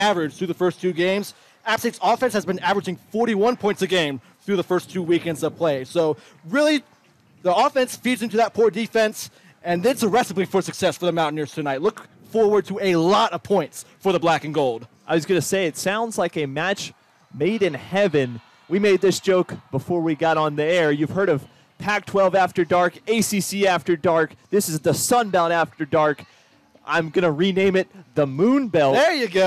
average through the first 2 games. App State's offense has been averaging 41 points a game through the first 2 weekends of play. So really, the offense feeds into that poor defense, and it's a recipe for success for the Mountaineers tonight. Look forward to a lot of points for the Black and Gold. I was going to say, it sounds like a match made in heaven. We made this joke before we got on the air. You've heard of Pac-12 After Dark, ACC After Dark. This is the Sun Belt After Dark. I'm going to rename it the Moon Belt. There you go.